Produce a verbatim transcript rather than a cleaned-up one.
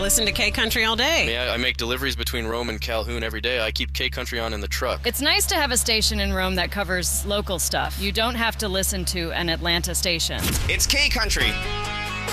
listen to K Country all day. I mean, I, I make deliveries between Rome and Calhoun every day. I keep K Country on in the truck. It's nice to have a station in Rome that covers local stuff. You don't have to listen to an Atlanta station. It's K Country.